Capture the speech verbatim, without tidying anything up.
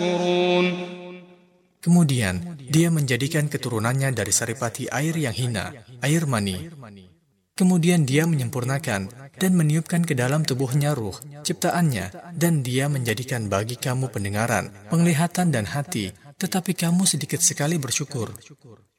Kemudian, dia menjadikan keturunannya dari saripati air yang hina, air mani. Kemudian dia menyempurnakan dan meniupkan ke dalam tubuhnya ruh, ciptaannya, dan dia menjadikan bagi kamu pendengaran, penglihatan dan hati, tetapi kamu sedikit sekali bersyukur.